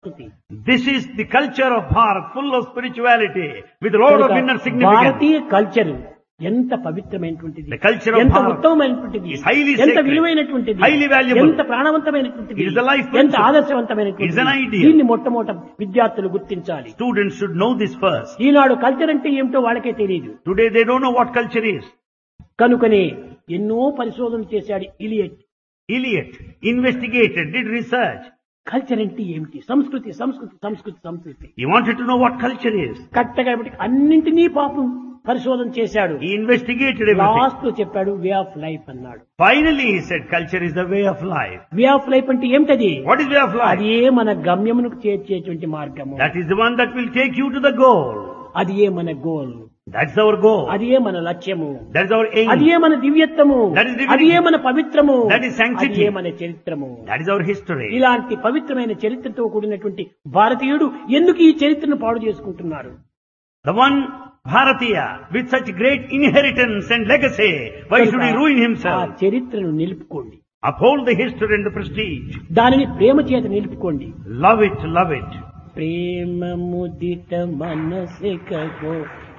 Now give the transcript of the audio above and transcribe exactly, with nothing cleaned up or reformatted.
This is the culture of Bharat, full of spirituality, with a lot of inner significance. Bharatiya culture ఎంత పవిత్రమైనటువంటిది, The culture of ఎంత Bharat ఉత్తమమైనటువంటిది, is highly ఎంత sacred, విలువైనటువంటిది, highly valuable. ఎంత ప్రాణవంతమైనటువంటిది, It is a life ఎంత principle. It is an ఆదర్శవంతమైనటువంటిది. ideal. దీన్ని మొట్టమొదట విద్యార్థులు గుర్తించాలి. Students should know this first. Eenadu culture అంటే ఏమిటో వాళ్ళకే తెలియదు. Today they don't know what culture is. కనుకనే ఎన్నో పరిశోధనలు చేశాడు Elliot. Eliot investigated, did research. Culture అంటే ఏమిటి, సంస్కృతి సంస్కృతి సంస్కృతి సంస్కృతి He wanted to know what culture is. కరెక్ట్గా అన్నింటినీ పాపం పరిశోధన చేశాడు. He investigated everything. లాస్ట్ లో చెప్పాడు వే ఆఫ్ లైఫ్ అన్నాడు. Finally he said culture is the way of life. Way of life అంటే ఏమిటది? What is way of life? అది ఏ మన గమ్యమునకు చేర్చేటువంటి మార్గము, That is the one that will take you to the goal. అది ఏ మన goal, That's our goal. అది ఏ మన లక్ష్యము, That's our aim. అది ఏ మన దివ్యత్వము, That is divinity. అది ఏ మన పవిత్రము, That is sanctity. అది ఏ మన చరిత్రము. That is our history. ఇలాంటి పవిత్రమైన చరిత్రతో కూడినటువంటి భారతీయుడు ఎందుకు ఈ చరిత్రను పాడు చేసుకుంటున్నారు? The one Bharatiya with such great inheritance and legacy, why should he ruin ఆ himself? చరిత్రను నిలుపుకోండి, Uphold the history and the prestige. దానిని ప్రేమ చేత నిలుపుకోండి. Love it, love it. Prema ముదిత మనసికో